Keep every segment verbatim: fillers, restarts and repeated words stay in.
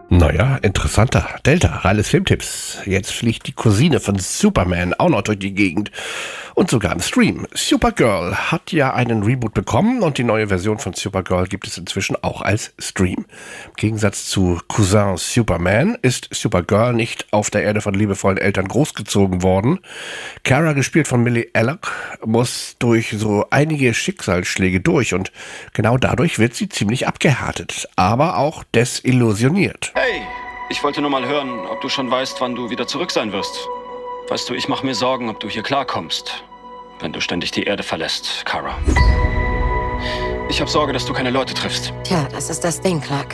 Naja, interessanter. Delta, Ralles Filmtipps. Jetzt fliegt die Cousine von Superman auch noch durch die Gegend. Und sogar im Stream. Supergirl hat ja einen Reboot bekommen und die neue Version von Supergirl gibt es inzwischen auch als Stream. Im Gegensatz zu Cousin Superman ist Supergirl nicht auf der Erde von liebevollen Eltern großgezogen worden. Kara, gespielt von Millie Alcock, muss durch so einige Schicksalsschläge durch und genau dadurch wird sie ziemlich abgehärtet, aber auch desillusioniert. Hey, ich wollte nur mal hören, ob du schon weißt, wann du wieder zurück sein wirst. Weißt du, ich mache mir Sorgen, ob du hier klarkommst, wenn du ständig die Erde verlässt, Kara. Ich habe Sorge, dass du keine Leute triffst. Tja, das ist das Ding, Clark.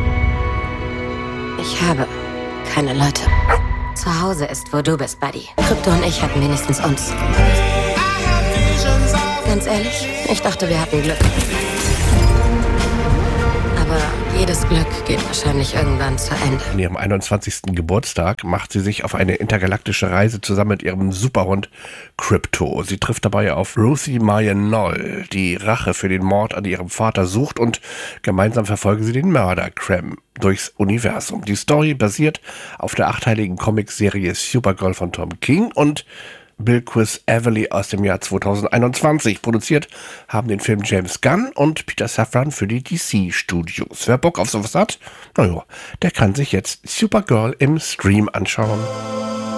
Ich habe keine Leute. Zu Hause ist, wo du bist, Buddy. Krypto und ich hatten wenigstens uns. Ganz ehrlich, ich dachte, wir hatten Glück. Aber jedes Glück geht wahrscheinlich irgendwann zu Ende. An ihrem einundzwanzigsten Geburtstag macht sie sich auf eine intergalaktische Reise zusammen mit ihrem Superhund Krypto. Sie trifft dabei auf Ruthie Maya Noll, die Rache für den Mord an ihrem Vater sucht, und gemeinsam verfolgen sie den Mörder Crem durchs Universum. Die Story basiert auf der achteiligen Comicserie Supergirl von Tom King und Bill Quizz-Everly aus dem Jahr zweitausendeinundzwanzig. Produziert haben den Film James Gunn und Peter Safran für die D C-Studios. Wer Bock auf sowas hat, naja, der kann sich jetzt Supergirl im Stream anschauen.